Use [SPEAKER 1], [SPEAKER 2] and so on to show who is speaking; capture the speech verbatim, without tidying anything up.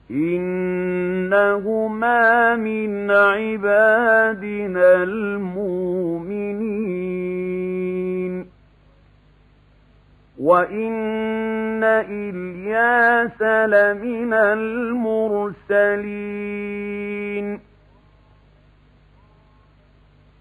[SPEAKER 1] إنهما من عبادنا المؤمنين وإن إلياس لمن المرسلين